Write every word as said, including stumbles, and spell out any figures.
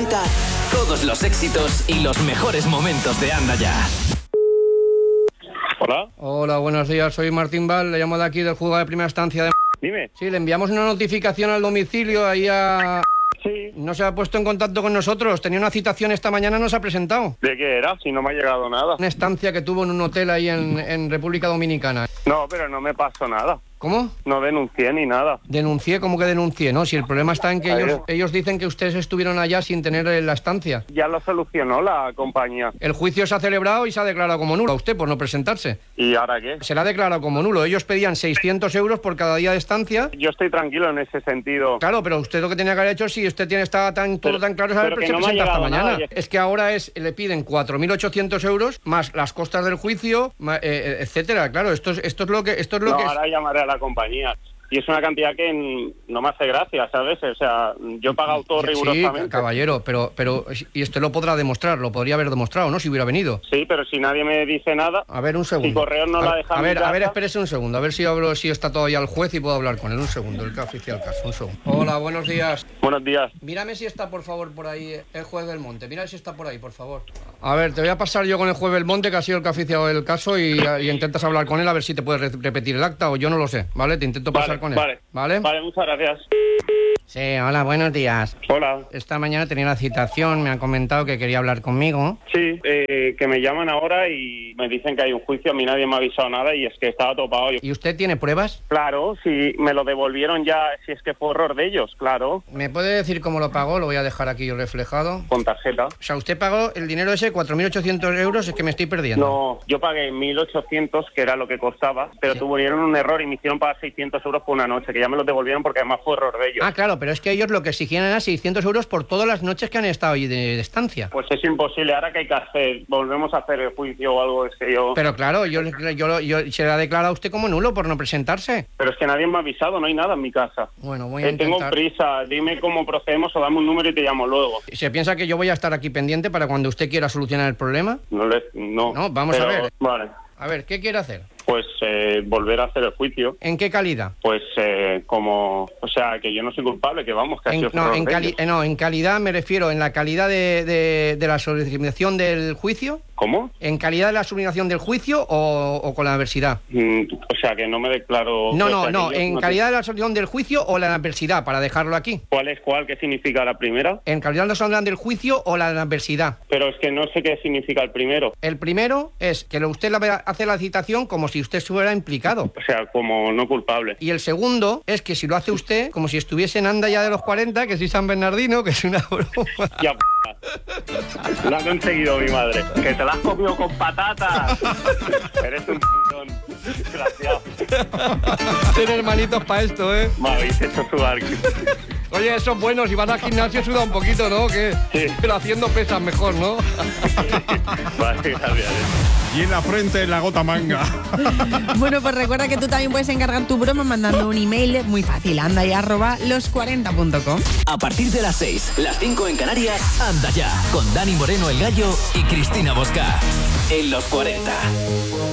cuarenta, todos los éxitos y los mejores momentos de Anda Ya. Hola. Hola, buenos días. Soy Martín Val, le llamo de aquí del juzgado de primera instancia de... Dime. Sí, le enviamos una notificación al domicilio ahí a... Sí. No se ha puesto en contacto con nosotros. Tenía una citación esta mañana, no se ha presentado. ¿De qué era? Si no me ha llegado nada. Una estancia que tuvo en un hotel ahí en, en República Dominicana. No, pero no me pasó nada. ¿Cómo? No denuncié ni nada. Denuncié, ¿cómo que denuncié? No, si el problema está en que ellos, ellos dicen que ustedes estuvieron allá sin tener la estancia. Ya lo solucionó la compañía. El juicio se ha celebrado y se ha declarado como nulo a usted por no presentarse. ¿Y ahora qué? Se le ha declarado como nulo. Ellos pedían seiscientos euros por cada día de estancia. Yo estoy tranquilo en ese sentido. Claro, pero usted lo que tenía que haber hecho, si usted tiene estaba tan todo Pero- tan claro, es haber pero que se no me ha presentado esta llegado mañana. nada. Es que ahora es le piden cuatro mil ochocientos euros más las costas del juicio, ma- eh, eh, etcétera. Claro, esto es esto es lo que esto es lo No, que es. ahora llamaré a la compañía. Y es una cantidad que mm, no me hace gracia, ¿sabes? O sea, yo he pagado todo Sí, rigurosamente. caballero, pero pero y usted lo podrá demostrar, lo podría haber demostrado, ¿no? Si hubiera venido. Sí, pero si nadie me dice nada... A ver, un segundo. Si Correos no a, la deja A en ver, mi a ver, casa. espérese un segundo, a ver si hablo, si está todavía el juez y puedo hablar con él. Un segundo, el que oficia el caso, un segundo. Hola, buenos días. Buenos días. Mírame si está, por favor, por ahí el juez del Monte. Mira si está por ahí, por favor. A ver, te voy a pasar yo con el juez del Monte, que ha sido el que ha oficiado el caso, y, y intentas hablar con él a ver si te puedes re- repetir el acta o yo no lo sé, ¿vale? Te intento pasar Vale, con él. vale. ¿Vale? Vale, muchas gracias. Sí, hola, buenos días. Hola. Esta mañana tenía una citación, me han comentado que quería hablar conmigo. Sí, eh, que me llaman ahora y me dicen que hay un juicio. A mí nadie me ha avisado nada y es que estaba topado. Yo- ¿Y usted tiene pruebas? Claro, si me lo devolvieron ya, si es que fue error de ellos, claro, ¿Me puede decir cómo lo pagó? Lo voy a dejar aquí reflejado. con tarjeta. O sea, usted pagó el dinero ese, cuatro mil ochocientos euros, es que me estoy perdiendo. No, yo pagué mil ochocientos, que era lo que costaba, pero Sí. tuvieron un error y me hicieron pagar seiscientos euros por una noche, que ya me los devolvieron porque además fue error de ellos. Ah, claro, pero es que ellos lo que exigían era seiscientos euros por todas las noches que han estado allí de, de estancia. Pues es imposible. Ahora que hay que hacer, volvemos a hacer el juicio o algo, es que yo... Pero claro, yo, yo, yo se le ha declarado a usted como nulo por no presentarse. Pero es que nadie me ha avisado, no hay nada en mi casa. Bueno, voy a Eh, tengo intentar... prisa, dime cómo procedemos o dame un número y te llamo luego. ¿Se piensa que yo voy a estar aquí pendiente para cuando usted quiera solucionar el problema? No, les, no. No, vamos a Pero, ver. Vale, A ver, ¿qué quiere hacer? pues eh, volver a hacer el juicio. ¿En qué calidad? Pues eh, como, o sea, que yo no soy culpable, que vamos, que ha En, sido no, error en de cali- ellos. eh, no, en calidad me refiero, en la calidad de, de, de la solicitación del juicio, ¿Cómo? en calidad de la sublimación del juicio o, o con la adversidad. Mm, o sea, que no me declaro... No, o no, sea, que no, yo en te- calidad de la solución del juicio o la adversidad, para dejarlo aquí. ¿Cuál es cuál? ¿Qué significa la primera? En calidad de la solución del juicio o la adversidad. Pero es que no sé qué significa el primero. El primero es que lo- usted la ve- hace la citación como si usted estuviera implicado. O sea, como no culpable. Y el segundo es que si lo hace usted como si estuviese en Anda Ya de los cuarenta, que soy San Bernardino, que es una broma. Ya, p***. Lo ha conseguido mi madre. Que te la has comido con patatas. Eres un p***ón. Desgraciado. Tiene hermanitos para esto, ¿eh? Me habéis hecho sudar. Oye, eso es bueno, si vas al gimnasio suda un poquito, ¿no? Que, Sí. Pero haciendo pesas mejor, ¿no? Vale, gracias. Y en la frente la gota manga. Bueno, pues recuerda que tú también puedes encargar tu broma mandando un email muy fácil, anda y arroba los cuarenta punto com. A partir de las seis, las cinco en Canarias, Anda Ya, con Dani Moreno el Gallo y Cristina Bosca. En los cuarenta.